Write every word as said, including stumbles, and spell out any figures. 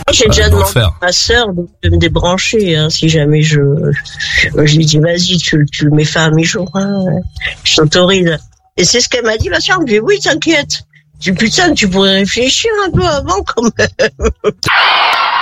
J'ai déjà demandé à ma sœur de me débrancher, hein, si jamais je, je, je lui dis, vas-y, tu, tu le mets fin à mi-jour, hein, je t'autorise. Et c'est ce qu'elle m'a dit, ma sœur, elle me dit, oui, t'inquiète. Je dis, putain, tu pourrais réfléchir un peu avant, quand même.